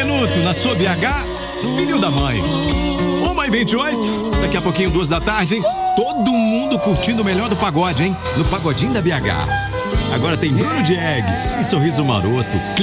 Benevenuto, na sua BH, filho da mãe. 1h28, daqui a pouquinho, 2 da tarde, hein? Todo mundo curtindo o melhor do pagode, hein? No Pagodinho da BH. Agora tem Bruno Diegues e Sorriso Maroto.